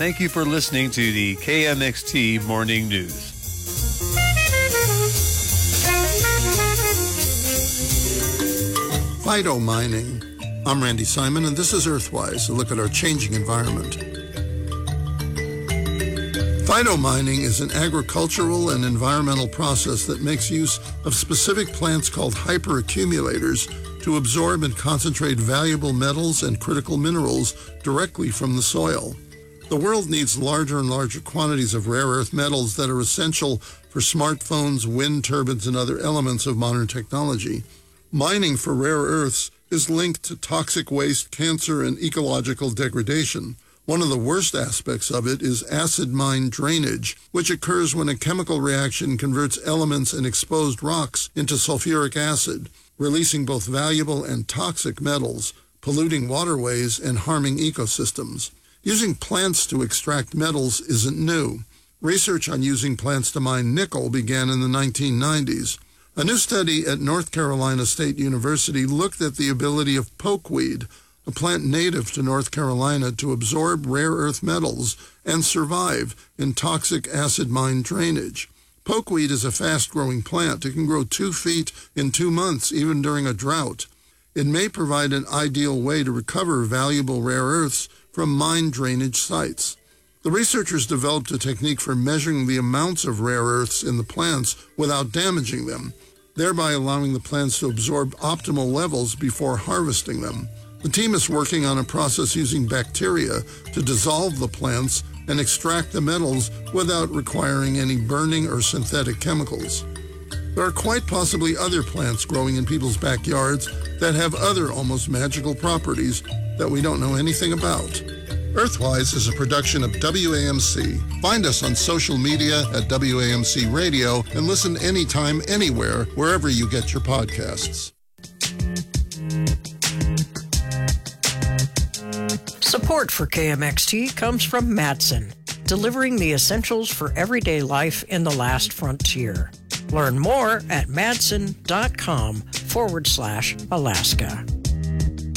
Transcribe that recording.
Thank you for listening to the KMXT Morning News. Phytomining. I'm Randy Simon, and this is Earthwise, a look at our changing environment. Phytomining is an agricultural and environmental process that makes use of specific plants called hyperaccumulators to absorb and concentrate valuable metals and critical minerals directly from the soil. The world needs larger and larger quantities of rare earth metals that are essential for smartphones, wind turbines, and other elements of modern technology. Mining for rare earths is linked to toxic waste, cancer, and ecological degradation. One of the worst aspects of it is acid mine drainage, which occurs when a chemical reaction converts elements in exposed rocks into sulfuric acid, releasing both valuable and toxic metals, polluting waterways and harming ecosystems. Using plants to extract metals isn't new. Research on using plants to mine nickel began in the 1990s. A new study at North Carolina State University looked at the ability of pokeweed, a plant native to North Carolina, to absorb rare earth metals and survive in toxic acid mine drainage. Pokeweed is a fast-growing plant. It can grow 2 feet in 2 months, even during a drought. It may provide an ideal way to recover valuable rare earths from mine drainage sites. The researchers developed a technique for measuring the amounts of rare earths in the plants without damaging them, thereby allowing the plants to absorb optimal levels before harvesting them. The team is working on a process using bacteria to dissolve the plants and extract the metals without requiring any burning or synthetic chemicals. There are quite possibly other plants growing in people's backyards that have other almost magical properties that we don't know anything about. Earthwise is a production of WAMC. Find us on social media at WAMC Radio and listen anytime, anywhere, wherever you get your podcasts. Support for KMXT comes from Madsen, delivering the essentials for everyday life in the last frontier. Learn more at madsen.com/Alaska.